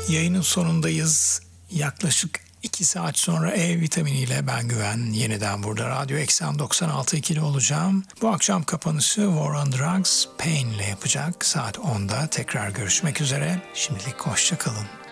Yayının sonundayız. Yaklaşık 2 saat sonra E vitaminiyle ben Güven yeniden burada Radyo Eksen 96.2'de olacağım. Bu akşam kapanışı War on Drugs Pain ile yapacak. Saat 10'da tekrar görüşmek üzere. Şimdilik hoşça kalın.